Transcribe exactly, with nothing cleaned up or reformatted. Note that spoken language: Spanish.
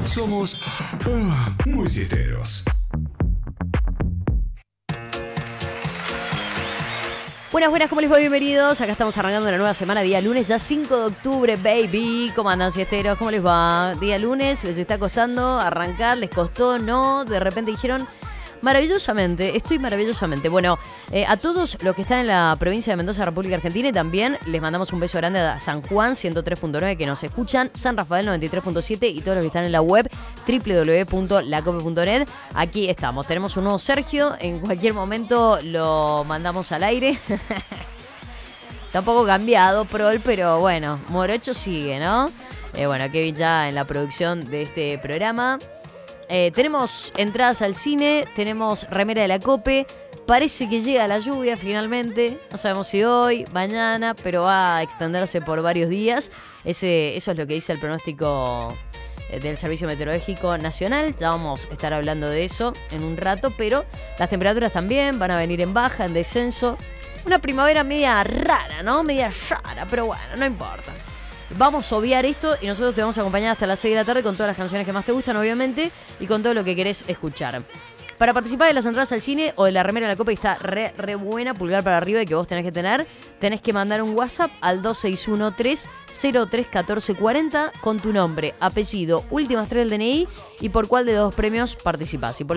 Somos ah, muy siesteros. Buenas, buenas, ¿cómo les va? Bienvenidos. Acá estamos arrancando una nueva semana, día lunes, ya cinco de octubre, baby. ¿Cómo andan, siesteros? ¿Cómo les va? Día lunes, ¿les está costando arrancar? ¿Les costó? ¿No? De repente dijeron, maravillosamente, estoy maravillosamente. Bueno, eh, a todos los que están en la provincia de Mendoza, República Argentina, y también les mandamos un beso grande a San Juan ciento tres punto nueve que nos escuchan, San Rafael noventa y tres punto siete y todos los que están en la web doble u doble u doble u punto la cope punto net. Aquí estamos, tenemos un nuevo Sergio, en cualquier momento lo mandamos al aire. Está un poco cambiado, Prol, pero bueno, Morocho sigue, ¿no? Eh, bueno, Kevin ya en la producción de este programa. Eh, tenemos entradas al cine, tenemos remera de la Cope. Parece que llega la lluvia finalmente. No sabemos si hoy, mañana, pero va a extenderse por varios días. Ese, eso es lo que dice el pronóstico del Servicio Meteorológico Nacional. Ya vamos a estar hablando de eso en un rato, pero las temperaturas también van a venir en baja, en descenso. Una primavera media rara, ¿no? Media rara, pero bueno, no importa. Vamos a obviar esto y nosotros te vamos a acompañar hasta las seis de la tarde con todas las canciones que más te gustan, obviamente, y con todo lo que querés escuchar. Para participar de las entradas al cine o de la remera de la Copa, que está re, re buena, pulgar para arriba y que vos tenés que tener, tenés que mandar un WhatsApp al dos seis uno tres cero tres uno cuatro cuatro cero con tu nombre, apellido, últimas tres del D N I y por cuál de los dos premios participás. Y por